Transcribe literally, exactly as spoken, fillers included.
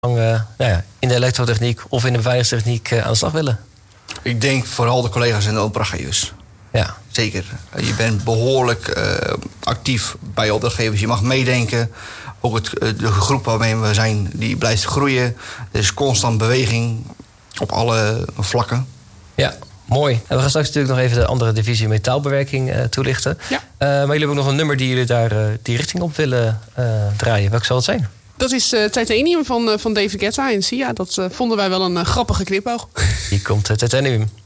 Uh, nou ja, in de elektrotechniek of in de beveiligingstechniek uh, aan de slag willen? Ik denk vooral de collega's en de opdrachtgevers. Ja. Zeker. Je bent behoorlijk uh, actief bij opdrachtgevers. Je mag meedenken. Ook het, de groep waarmee we zijn, die blijft groeien. Er is constant beweging op alle vlakken. Ja, mooi. En we gaan straks natuurlijk nog even de andere divisie metaalbewerking uh, toelichten. Ja. Uh, maar jullie hebben ook nog een nummer die jullie daar uh, die richting op willen uh, draaien. Welk zal het zijn? Dat is uh, Titanium van, uh, van David Guetta en Sia. Dat uh, vonden wij wel een uh, grappige knipoog. Hier komt uh, Titanium.